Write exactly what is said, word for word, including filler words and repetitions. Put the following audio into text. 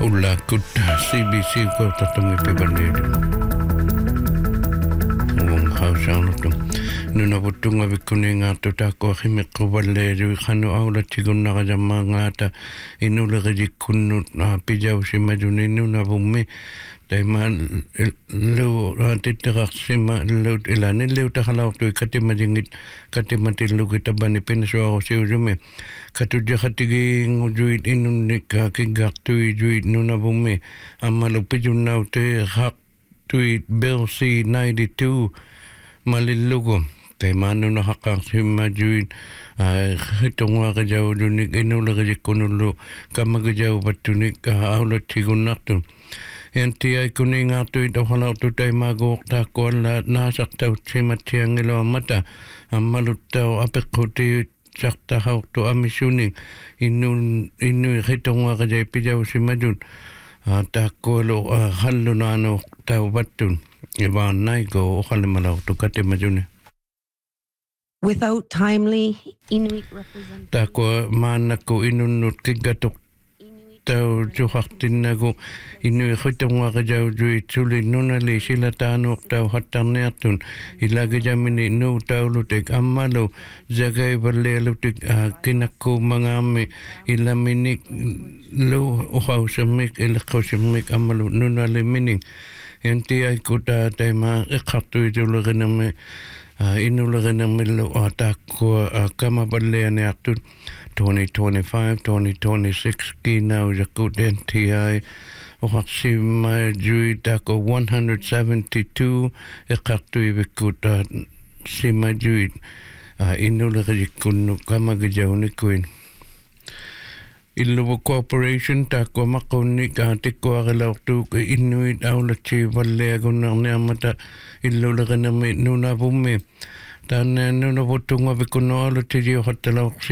Ulla kutta C B C ko tatungi pibanedu. Wong hausaunatu. Nuna putunga vikuninga tutako himiko valedu khanu aula tiguna kajama ngata inula kajikunu pijau simajuni nuna bumi. Taima lu titiraksima lu ilani lu tahalautu katimajingit katimatilu kita bani pinaswa siujume katuja katigi ngujuit inunik kigaktu juit nuna bumi amalu pijunau te hak tuit bill C ninety-two malilugo taima nuna hakaksima juit hitungwa kajau dunik inula kajikunulu kamagajau batunik aulat tigunaktu Enti ai kuninga tui tohalau tu tai mago ta kola na sakta chima tiangilo mata amalu tau apekuti sakta hau tu amisuni inu inu hitongwa kaje pijau simadun ta kolo hallu nano tau batun iba naigo ohalimalau tu kate majuni. Without timely Inuit representation. Ta ko manako inunut kigatok tau juhaktinnagu inu khitongwa kajau jui tuli nuna li sila tanu tau hatarneatun ilaga jamini nu tau lutik amalu zagai balle lutik kinakku mangami ila minik lu uhau semik ila kau semik amalu nuna li mining yanti ay kuta taima ikhatu ijulu ganame inu laganame lu atakku kama balle ane atun twenty twenty-five, twenty twenty-six, Kinau Jakut N T I, Ohaksima Juitako one hundred seventy-two, Ekaktu Ibikuta Sima Juit, Inulakikunu Kamagajaunikun. Iluwa Corporation, Tako Makonik, Tiko Agalautu, Inuit Aulachi, Valeagunang Namata, Ilulaganami Nuna Bumi. Dan nuna putunga vikuno alu tiji hotelau